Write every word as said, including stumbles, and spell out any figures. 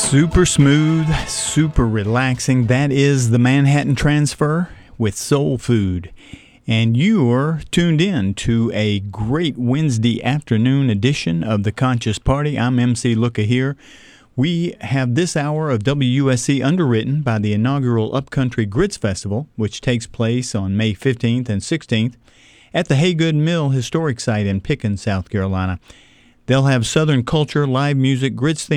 Super smooth, super relaxing. That is the Manhattan Transfer with Soul Food. And you're tuned in to a great Wednesday afternoon edition of The Conscious Party. I'm M C Looka here. We have this hour of W U S C underwritten by the inaugural Upcountry Grits Festival, which takes place on May fifteenth and sixteenth at the Haygood Mill Historic Site in Pickens, South Carolina. They'll have Southern culture, live music, grits